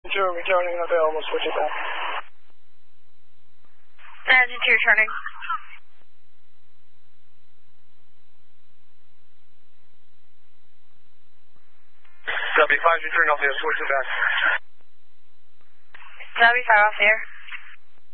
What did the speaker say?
2 returning available, switch it back. Engine 2 returning. W5 returning off the air, switch it back. W5 off the air.